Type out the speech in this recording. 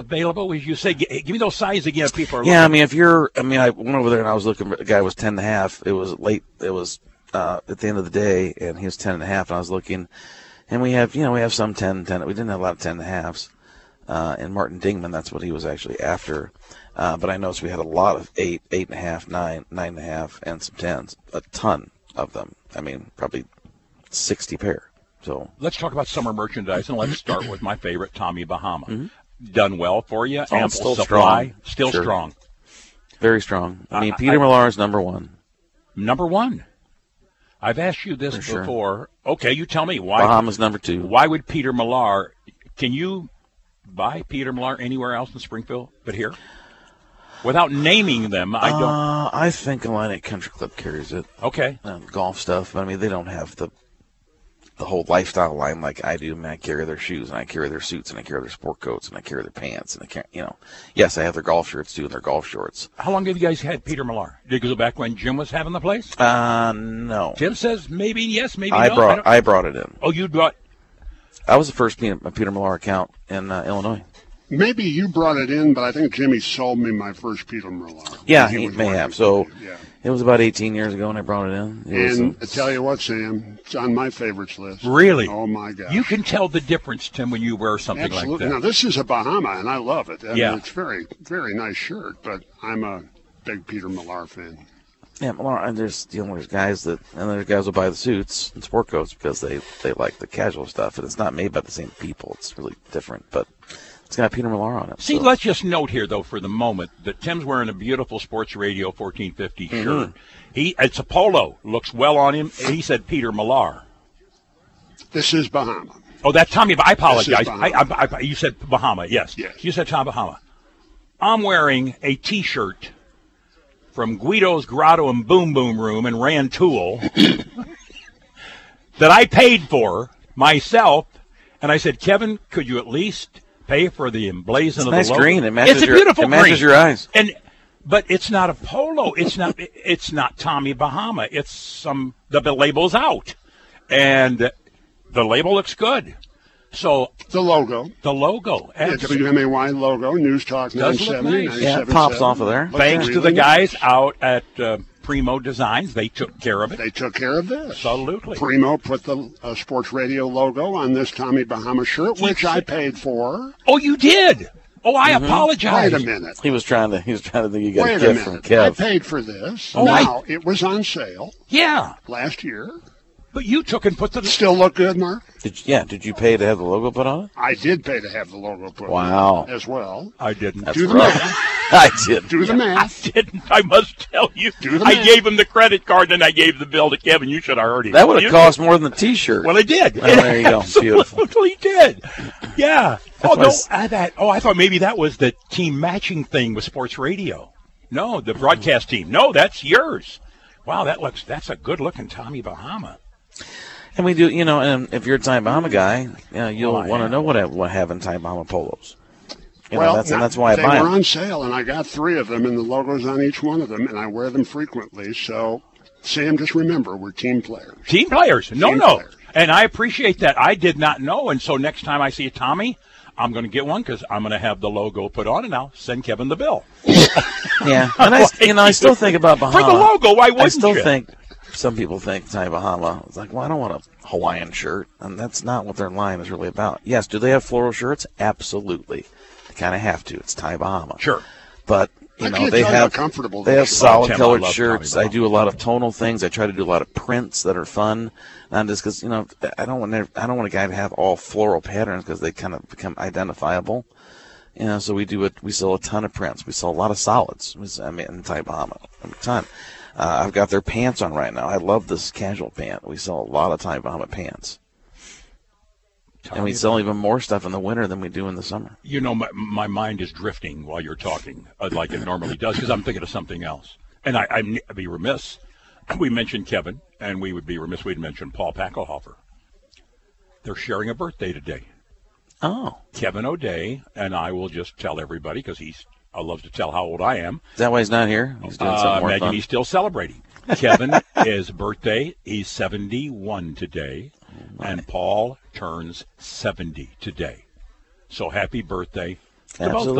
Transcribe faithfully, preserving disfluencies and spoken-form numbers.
available? Would you say, give me those sizes again if people are Yeah, looking. I mean, if you're, I mean, I went over there and I was looking, the guy was ten and a half. It was late, it was uh, at the end of the day, and he was ten and a half, and I was looking, and we have, you know, we have some ten, ten, we didn't have a lot of ten and a halves. Uh, and Martin Dingman, that's what he was actually after. Uh, but I noticed we had a lot of eight, eight and a half, nine, nine and a half, and some tens. A ton of them. I mean, probably sixty pair. So Let's talk about summer merchandise, and let's start with my favorite, Tommy Bahama. Mm-hmm. Done well for you. Oh, Ample still supply. strong. Still Sure. strong. very strong. I mean, I- Peter I- Millar is number one. Number one. I've asked you this For sure. before. Okay, you tell me why. Bahama's number two. Why would Peter Millar? Can you buy Peter Millar anywhere else in Springfield but here? Without naming them, I don't. Uh, I think Atlantic Country Club carries it. Okay. Uh, golf stuff. I mean, they don't have the the whole lifestyle line like I do. I mean, I carry their shoes, and I carry their suits, and I carry their sport coats, and I carry their pants, and I carry, you know. Yes, I have their golf shirts too, and their golf shorts. How long have you guys had Peter Millar? Did it go back when Jim was having the place? Uh, no. Jim says maybe yes, maybe I no. brought don't- I brought it in. oh, you brought. I was the first Peter, Peter Millar account in uh, Illinois. Maybe you brought it in, but I think Jimmy sold me my first Peter Millar. Yeah, He he was may working have. for So me, yeah. it was about eighteen years ago when I brought it in. It was, And uh, I tell you what, Sam, it's on my favorites list. Really? Oh my gosh. You can tell the difference, Tim, when you wear something Absolutely. like Now that. this is a Bahama, and I love it. I Yeah. mean, it's very, very nice shirt. But I'm a big Peter Millar fan. yeah, Millar. And there's you know there's guys that and there's guys who buy the suits and sport coats because they they like the casual stuff, and it's not made by the same people. It's really different, but it's got Peter Millar on it. See, so. let's just note here, though, for the moment, that Tim's wearing a beautiful Sports Radio fourteen fifty Mm-hmm. shirt. He It's a polo. Looks well on him. He said Peter Millar. This is Bahama. Oh, that's Tommy. I apologize. I, Bahama. I, I, you said Bahama, yes. Yes. You said Tom Bahama. I'm wearing a T-shirt from Guido's Grotto and Boom Boom Room in Rantoul that I paid for myself. And I said, Kevin, could you at least pay for the emblazon It's of nice the logo? green. It matches it's a your- beautiful it matches green. your eyes. And but it's not a polo. It's not. It's not Tommy Bahama. It's some. The label's out, and the label looks good. So The logo. the logo. Yeah, W M A Y logo, News Talk nine Does look seventy. nice. Yeah, it pops off of there. Thanks to the really guys nice. out at uh, Primo Designs, they took care of it. They took care of this. Absolutely. Primo put the uh, Sports Radio logo on this Tommy Bahama shirt, which I paid for. Oh, you did. Oh, I apologize. Wait a minute. He was trying to. He was trying to think you got Wait a a gift from minute. I Kev. paid for this. Oh, I- now, it was on sale Yeah, last year. but you took and put the. Still look good, Mark? Did you, yeah? Did you pay to have the logo put on it? I did pay to have the logo put Wow. on as well. I didn't. That's Do the rough. math. I did. Do the I math. didn't. I must tell you. Do the I math. gave him the credit card, and I gave the bill to Kevin. You should have already. That would have you- cost more than the T-shirt. Well, it did. Oh, there you go. Beautiful. Absolutely did. Yeah. Oh no, was- I, that. Oh, I thought maybe that was the team matching thing with Sports Radio. No, the broadcast team. No, that's yours. Wow, that looks. That's a good-looking Tommy Bahama. And we do, you know, and if you're a Tommy Bahama guy, you know, you'll Well, I want to am. know what I, what I have in Tommy Bahama polos. You well, know, that's, and now, that's why I they buy were them. on sale, and I got three of them, and the logo's on each one of them, and I wear them frequently. So, Sam, just remember, we're team players. Team players. No, Team no. players. And I appreciate that. I did not know, and so next time I see a Tommy, I'm going to get one because I'm going to have the logo put on, and I'll send Kevin the bill. Yeah, and I, you know, I still think about Bahama. For the logo, why wouldn't I still you? think some people think Tommy Bahama. It's like, well, I don't want a Hawaiian shirt, and that's not what their line is really about. Yes, do they have floral shirts? Absolutely, they kind of have to. It's Tommy Bahama. Sure. But you I know, can't they tell you have how comfortable they these have shirts are. solid Tim, I colored love shirts. Tommy I do a lot of tonal things. I try to do a lot of prints that are fun, not just because you know I don't want I don't want a guy to have all floral patterns because they kind of become identifiable. You know, so we do it. We sell a ton of prints. We sell a lot of solids. We sell- I mean, in Tommy Bahama, a ton. Uh, I've got their pants on right now. I love this casual pant. We sell a lot of Tommy Bahama pants, and we sell even more stuff in the winter than we do in the summer. You know, my, my mind is drifting while you're talking, uh, like it normally does, because I'm thinking of something else. And I, I'd be remiss. We mentioned Kevin, and we would be remiss we'd mention Paul Packelhofer. They're sharing a birthday today. Oh, Kevin O'Day, and I will just tell everybody, because he's I love to tell how old I am. is that why he's not here? He's doing Uh, something more imagine fun. he's still celebrating. Kevin, his birthday, he's seventy-one today, and Paul turns seventy today. So happy birthday to both Absolutely.